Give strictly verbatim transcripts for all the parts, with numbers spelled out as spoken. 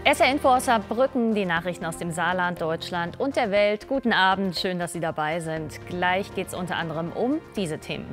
S R Info aus Saarbrücken, die Nachrichten aus dem Saarland, Deutschland und der Welt. Guten Abend, schön, dass Sie dabei sind. Gleich geht es unter anderem um diese Themen.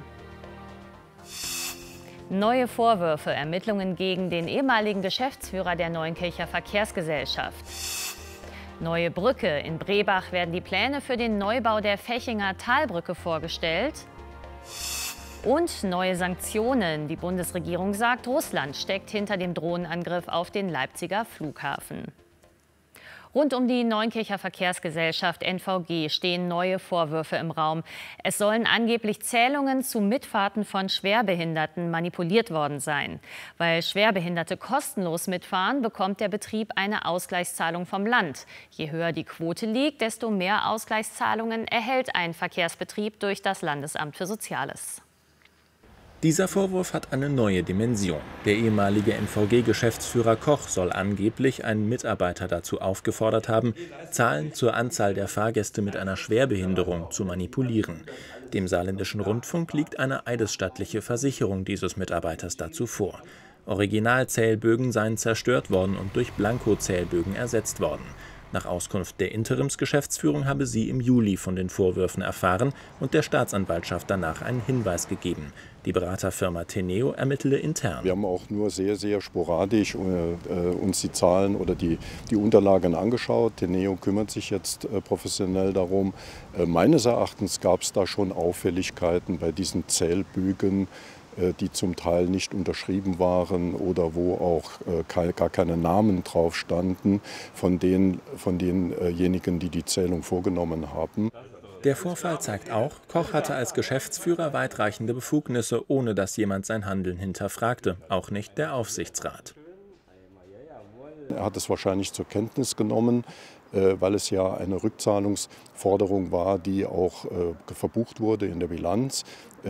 Neue Vorwürfe, Ermittlungen gegen den ehemaligen Geschäftsführer der Neunkircher Verkehrsgesellschaft. Neue Brücke. In Brebach werden die Pläne für den Neubau der Fechinger Talbrücke vorgestellt. Und neue Sanktionen. Die Bundesregierung sagt, Russland steckt hinter dem Drohnenangriff auf den Leipziger Flughafen. Rund um die Neunkircher Verkehrsgesellschaft N V G stehen neue Vorwürfe im Raum. Es sollen angeblich Zählungen zu Mitfahrten von Schwerbehinderten manipuliert worden sein. Weil Schwerbehinderte kostenlos mitfahren, bekommt der Betrieb eine Ausgleichszahlung vom Land. Je höher die Quote liegt, desto mehr Ausgleichszahlungen erhält ein Verkehrsbetrieb durch das Landesamt für Soziales. Dieser Vorwurf hat eine neue Dimension. Der ehemalige N V G-Geschäftsführer Koch soll angeblich einen Mitarbeiter dazu aufgefordert haben, Zahlen zur Anzahl der Fahrgäste mit einer Schwerbehinderung zu manipulieren. Dem Saarländischen Rundfunk liegt eine eidesstattliche Versicherung dieses Mitarbeiters dazu vor. Originalzählbögen seien zerstört worden und durch Blankozählbögen ersetzt worden. Nach Auskunft der Interimsgeschäftsführung habe sie im Juli von den Vorwürfen erfahren und der Staatsanwaltschaft danach einen Hinweis gegeben. Die Beraterfirma Teneo ermittele intern. Wir haben auch nur sehr, sehr sporadisch äh, uns die Zahlen oder die, die Unterlagen angeschaut. Teneo kümmert sich jetzt äh, professionell darum. Äh, meines Erachtens gab es da schon Auffälligkeiten bei diesen Zählbögen, die zum Teil nicht unterschrieben waren oder wo auch gar keine Namen drauf standen von, den, von denjenigen, die die Zählung vorgenommen haben. Der Vorfall zeigt auch, Koch hatte als Geschäftsführer weitreichende Befugnisse, ohne dass jemand sein Handeln hinterfragte, auch nicht der Aufsichtsrat. Er hat es wahrscheinlich zur Kenntnis genommen, weil es ja eine Rückzahlungsforderung war, die auch verbucht wurde in der Bilanz.